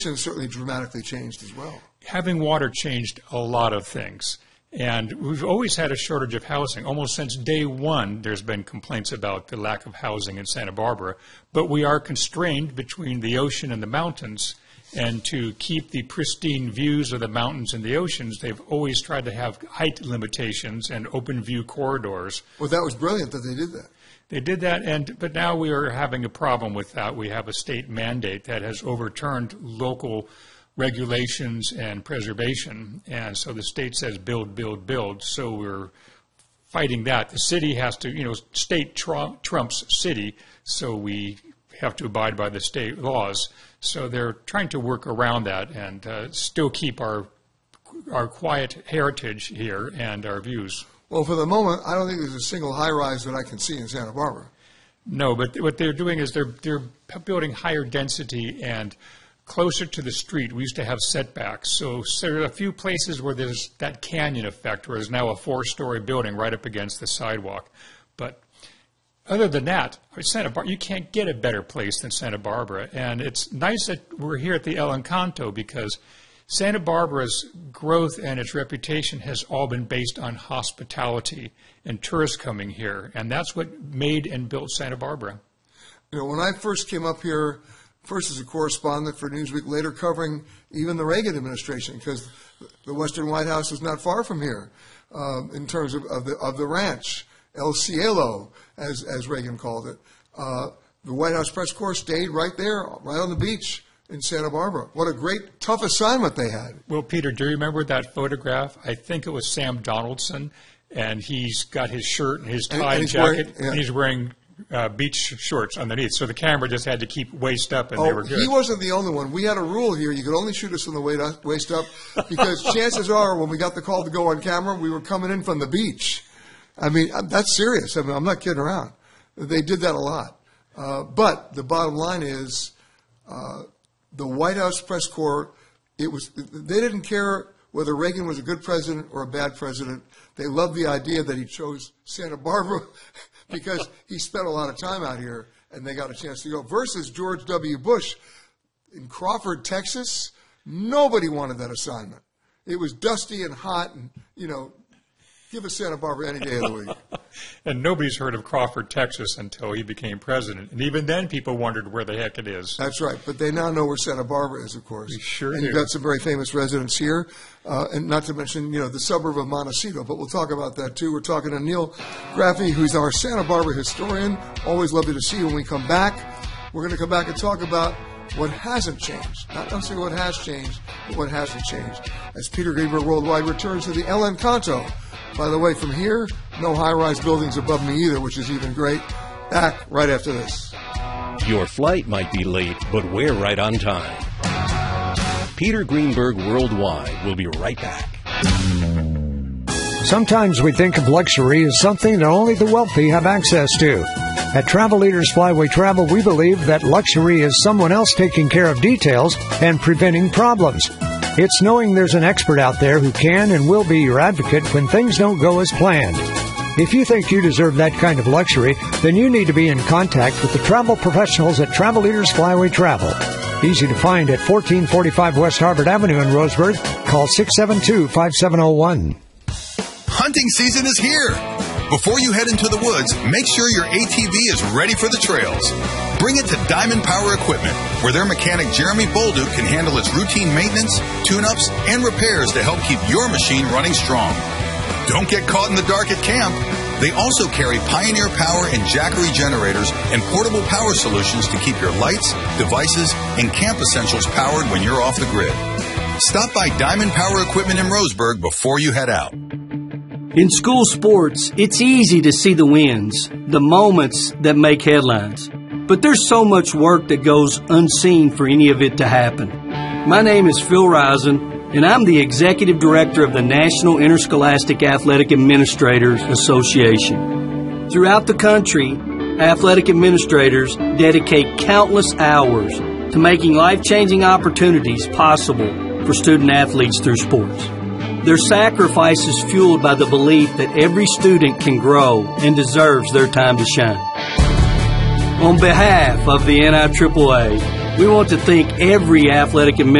certainly dramatically changed as well. Having water changed a lot of things. And we've always had a shortage of housing. Almost since day one, there's been complaints about the lack of housing in Santa Barbara. But we are constrained between the ocean and the mountains. And to keep the pristine views of the mountains and the oceans, they've always tried to have height limitations and open view corridors. Well, that was brilliant that they did that. They did that, but now we are having a problem with that. We have a state mandate that has overturned local regulations and preservation, and so the state says build, build, build. So we're fighting that. The city has to, state trumps city, so we have to abide by the state laws. So they're trying to work around that and still keep our quiet heritage here and our views. Well, for the moment, I don't think there's a single high-rise that I can see in Santa Barbara. No, but what they're doing is they're building higher density and closer to the street. We used to have setbacks. So there are a few places where there's that canyon effect, where there's now a 4-story building right up against the sidewalk. But other than that, Santa Barbara, you can't get a better place than Santa Barbara. And it's nice that we're here at the El Encanto, because Santa Barbara's growth and its reputation has all been based on hospitality and tourists coming here, and that's what made and built Santa Barbara. When I first came up here, first as a correspondent for Newsweek, later covering even the Reagan administration, because the Western White House is not far from here in terms of the ranch, El Cielo, as Reagan called it. The White House press corps stayed right there, right on the beach in Santa Barbara. What a great, tough assignment they had. Well, Peter, do you remember that photograph? I think it was Sam Donaldson, and he's got his shirt and his tie and jacket, and he's wearing beach shorts underneath. So the camera just had to keep waist up, and they were good. He wasn't the only one. We had a rule here. You could only shoot us from the waist up, because chances are when we got the call to go on camera, we were coming in from the beach. I mean, that's serious. I mean, I'm not kidding around. They did that a lot. But the bottom line is, the White House press corps, they didn't care whether Reagan was a good president or a bad president. They loved the idea that he chose Santa Barbara because he spent a lot of time out here and they got a chance to go. Versus George W. Bush in Crawford, Texas, nobody wanted that assignment. It was dusty and hot and, give us Santa Barbara any day of the week. And nobody's heard of Crawford, Texas until he became president. And even then, people wondered where the heck it is. That's right. But they now know where Santa Barbara is, of course. We sure and do. You've got some very famous residents here, and not to mention, the suburb of Montecito. But we'll talk about that, too. We're talking to Neil Graffey, who's our Santa Barbara historian. Always lovely to see you when we come back. We're going to come back and talk about what hasn't changed. Not necessarily what has changed, but what hasn't changed. As Peter Greenberg Worldwide returns to the El Encanto. By the way, from here, no high-rise buildings above me either, which is even great. Back right after this. Your flight might be late, but we're right on time. Peter Greenberg Worldwide will be right back. Sometimes we think of luxury as something that only the wealthy have access to. At Travel Leaders Flyway Travel, we believe that luxury is someone else taking care of details and preventing problems. It's knowing there's an expert out there who can and will be your advocate when things don't go as planned. If you think you deserve that kind of luxury, then you need to be in contact with the travel professionals at Travel Leaders Flyway Travel. Easy to find at 1445 West Harvard Avenue in Roseburg. Call 672-5701. Hunting season is here. Before you head into the woods, make sure your ATV is ready for the trails. Bring it to Diamond Power Equipment, where their mechanic Jeremy Bolduc can handle its routine maintenance, tune-ups, and repairs to help keep your machine running strong. Don't get caught in the dark at camp. They also carry Pioneer Power and Jackery generators and portable power solutions to keep your lights, devices, and camp essentials powered when you're off the grid. Stop by Diamond Power Equipment in Roseburg before you head out. In school sports, it's easy to see the wins, the moments that make headlines. But there's so much work that goes unseen for any of it to happen. My name is Phil Risen, and I'm the Executive Director of the National Interscholastic Athletic Administrators Association. Throughout the country, athletic administrators dedicate countless hours to making life-changing opportunities possible for student athletes through sports. Their sacrifice is fueled by the belief that every student can grow and deserves their time to shine. On behalf of the NIAAA, We want to thank every athletic